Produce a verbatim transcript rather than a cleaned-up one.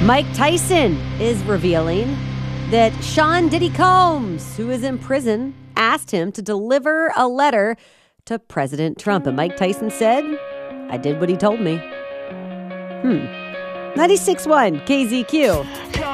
Mike Tyson is revealing that Sean Diddy Combs, who is in prison, asked him to deliver a letter to President Trump. And Mike Tyson said, I did what he told me. Hmm. ninety-six point one K Z Q.